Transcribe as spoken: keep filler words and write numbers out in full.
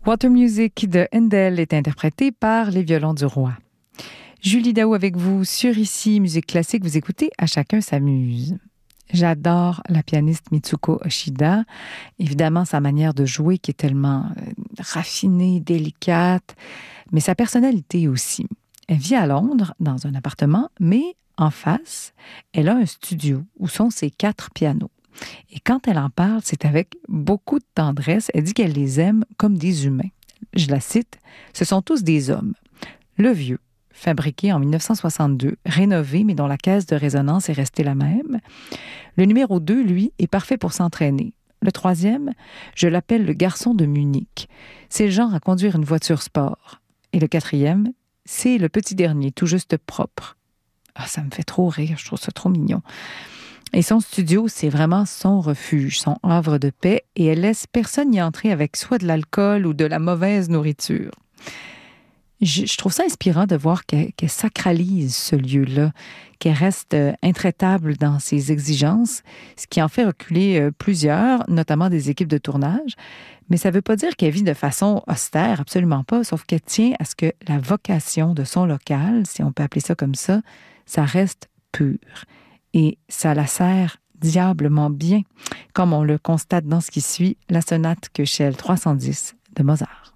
Water Music de Handel est interprété par les Violons du Roi. Julie Daou avec vous sur Ici Musique Classique. Vous écoutez À chacun s'amuse. J'adore la pianiste Mitsuko Oshida. Évidemment, sa manière de jouer qui est tellement euh, raffinée, délicate, mais sa personnalité aussi. Elle vit à Londres, dans un appartement, mais en face, elle a un studio où sont ses quatre pianos. Et quand elle en parle, c'est avec beaucoup de tendresse. Elle dit qu'elle les aime comme des humains. Je la cite, « Ce sont tous des hommes. Le vieux, fabriqué en dix-neuf cent soixante-deux, rénové, mais dont la caisse de résonance est restée la même. Le numéro deux, lui, est parfait pour s'entraîner. Le troisième, je l'appelle le garçon de Munich. C'est le genre à conduire une voiture sport. Et le quatrième, c'est le petit dernier, tout juste propre. Ah, ça me fait trop rire, je trouve ça trop mignon. Et son studio, c'est vraiment son refuge, son havre de paix, et elle laisse personne y entrer avec soit de l'alcool ou de la mauvaise nourriture. Je, je trouve ça inspirant de voir qu'elle, qu'elle sacralise ce lieu-là, qu'elle reste intraitable dans ses exigences, ce qui en fait reculer plusieurs, notamment des équipes de tournage. Mais ça ne veut pas dire qu'elle vit de façon austère, absolument pas, sauf qu'elle tient à ce que la vocation de son local, si on peut appeler ça comme ça, ça reste pur. Et ça la sert diablement bien, comme on le constate dans ce qui suit, la sonate Köchel trois cent dix de Mozart.